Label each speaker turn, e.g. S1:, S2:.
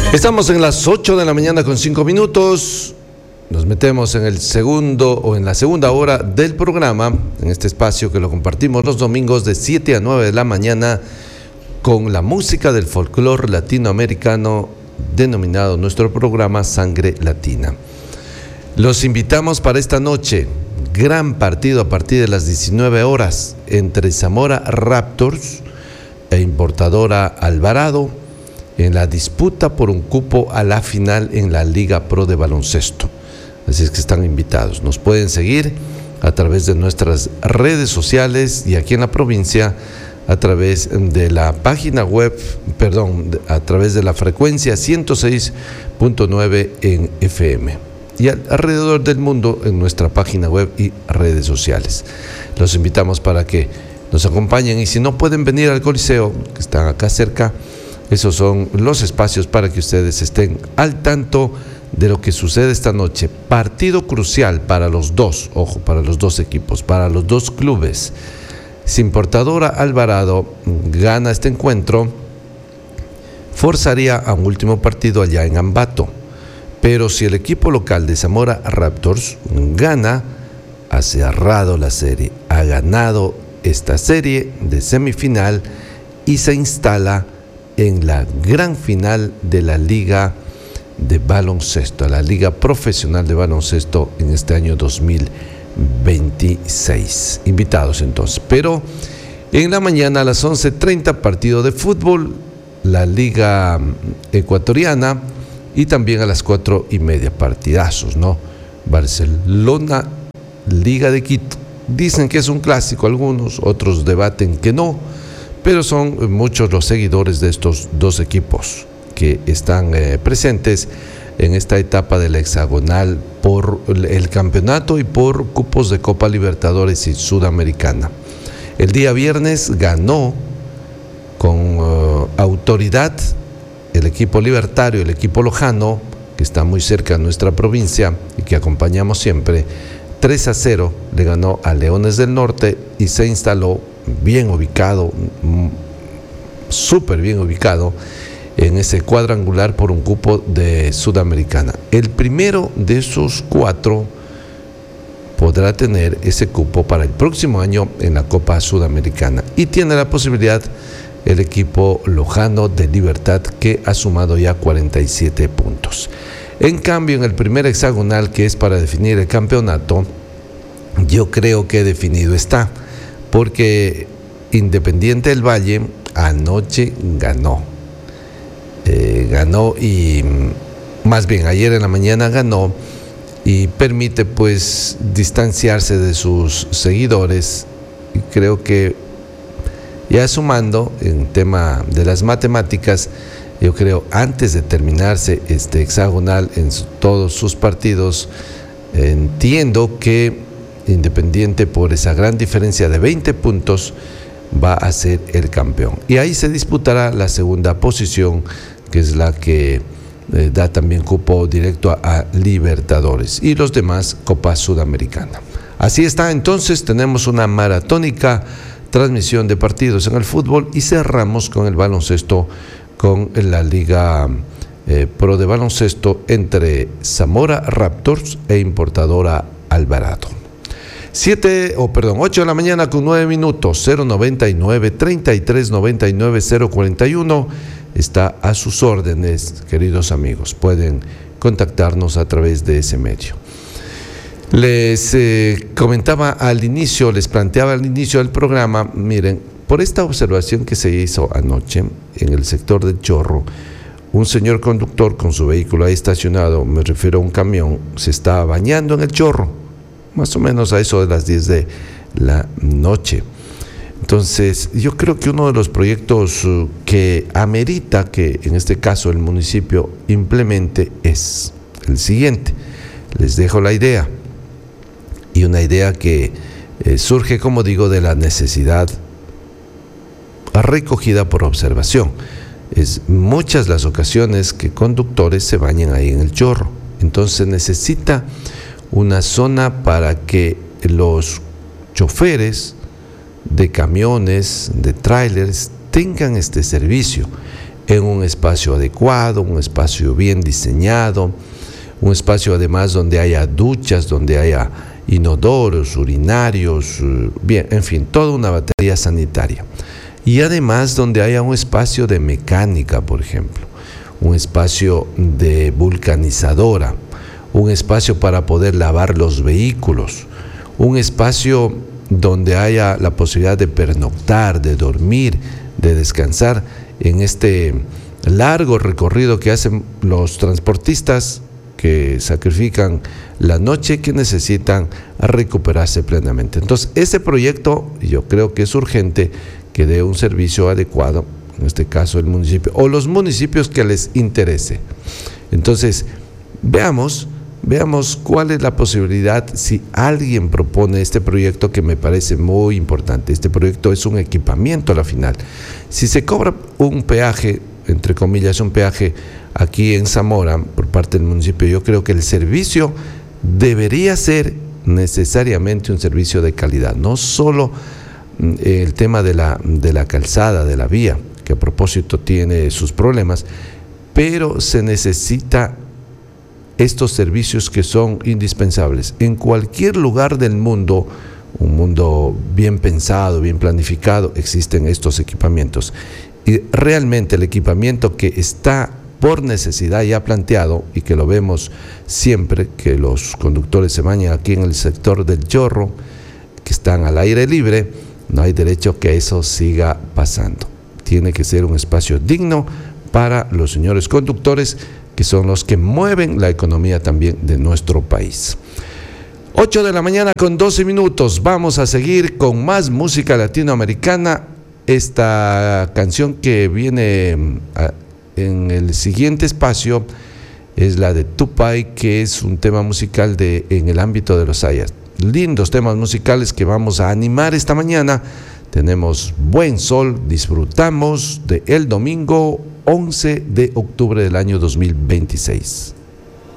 S1: Estamos en las 8 de la mañana con 5 minutos. Nos metemos en el segundo o en la segunda hora del programa, en este espacio que lo compartimos los domingos de 7 a 9 de la mañana con la música del folclore latinoamericano, denominado nuestro programa Sangre Latina. Los invitamos para esta noche, gran partido a partir de las 19 horas entre Zamora Raptors e Importadora Alvarado, en la disputa por un cupo a la final en la Liga Pro de baloncesto. Así es que están invitados. Nos pueden seguir a través de nuestras redes sociales y aquí en la provincia a través de la página web, a través de la frecuencia 106.9 en FM y alrededor del mundo en nuestra página web y redes sociales. Los invitamos para que nos acompañen y si no pueden venir al Coliseo, que están acá cerca, esos son los espacios para que ustedes estén al tanto de lo que sucede esta noche. Partido crucial para los dos, ojo, para los dos equipos, para los dos clubes. Si Importadora Alvarado gana este encuentro, forzaría a un último partido allá en Ambato. Pero si el equipo local de Zamora Raptors gana, ha cerrado la serie, ha ganado esta serie de semifinal y se instala en la gran final de la Liga de Baloncesto, la Liga Profesional de Baloncesto en este año 2026. Invitados entonces. Pero en la mañana a las 11:30 partido de fútbol, la Liga Ecuatoriana, y también a las 4:30 partidazos, ¿no? Barcelona, Liga de Quito. Dicen que es un clásico algunos, otros debaten que no, pero son muchos los seguidores de estos dos equipos que están presentes en esta etapa de la hexagonal por el campeonato y por cupos de Copa Libertadores y Sudamericana. El día viernes ganó con autoridad el equipo libertario, el equipo lojano, que está muy cerca de nuestra provincia y que acompañamos siempre. 3-0 le ganó a Leones del Norte y se instaló bien ubicado, súper bien ubicado en ese cuadrangular por un cupo de Sudamericana. El primero de esos cuatro podrá tener ese cupo para el próximo año en la Copa Sudamericana y tiene la posibilidad el equipo lojano de Libertad, que ha sumado ya 47 puntos. En cambio, en el primer hexagonal, que es para definir el campeonato, yo creo que definido está, porque Independiente del Valle anoche ganó y más bien ayer en la mañana ganó y permite pues distanciarse de sus seguidores, y creo que ya sumando en tema de las matemáticas, yo creo antes de terminarse este hexagonal en todos sus partidos, entiendo que Independiente, por esa gran diferencia de 20 puntos, va a ser el campeón. Y ahí se disputará la segunda posición, que es la que da también cupo directo a Libertadores. Y los demás, Copa Sudamericana. Así está, entonces tenemos una maratónica transmisión de partidos en el fútbol y cerramos con el baloncesto, con la Liga Pro de baloncesto entre Zamora Raptors e Importadora Alvarado. 8 de la mañana con 9 minutos, 099 3399 041 está a sus órdenes, queridos amigos. Pueden contactarnos a través de ese medio. Les planteaba al inicio del programa, miren, por esta observación que se hizo anoche en el sector del Chorro, un señor conductor con su vehículo ahí estacionado, me refiero a un camión, se estaba bañando en el Chorro, más o menos a eso de las 10 de la noche. Entonces, yo creo que uno de los proyectos que amerita que en este caso el municipio implemente es el siguiente. Les dejo la idea. Y una idea que surge, como digo, de la necesidad recogida por observación. Es muchas las ocasiones que conductores se bañan ahí en el Chorro. Entonces necesita una zona para que los choferes de camiones, de trailers, tengan este servicio. en un espacio adecuado, un espacio bien diseñado, un espacio además donde haya duchas, donde haya inodoros, urinarios, bien, en fin, toda una batería sanitaria. Y además donde haya un espacio de mecánica, por ejemplo, un espacio de vulcanizadora, un espacio para poder lavar los vehículos, un espacio donde haya la posibilidad de pernoctar, de dormir, de descansar en este largo recorrido que hacen los transportistas que sacrifican la noche, que necesitan recuperarse plenamente. Entonces, ese proyecto yo creo que es urgente que dé un servicio adecuado, en este caso el municipio, o los municipios que les interese. Entonces, veamos cuál es la posibilidad si alguien propone este proyecto que me parece muy importante. Este proyecto es un equipamiento a la final. Si se cobra un peaje, entre comillas, un peaje aquí en Zamora por parte del municipio, yo creo que el servicio debería ser necesariamente un servicio de calidad, no solo el tema de la calzada, de la vía, que a propósito tiene sus problemas, pero se necesita estos servicios que son indispensables. En cualquier lugar del mundo, un mundo bien pensado, bien planificado, existen estos equipamientos. Y realmente el equipamiento que está por necesidad ya planteado, y que lo vemos siempre, que los conductores se bañan aquí en el sector del Chorro, que están al aire libre, no hay derecho que eso siga pasando. Tiene que ser un espacio digno para los señores conductores, que son los que mueven la economía también de nuestro país. 8 de la mañana con 12 minutos. Vamos a seguir con más música latinoamericana. Esta canción que viene en el siguiente espacio es la de Tupac, que es un tema musical en el ámbito de los Ayas. Lindos temas musicales que vamos a animar esta mañana. Tenemos buen sol, disfrutamos de el domingo 11 de octubre del año 2026.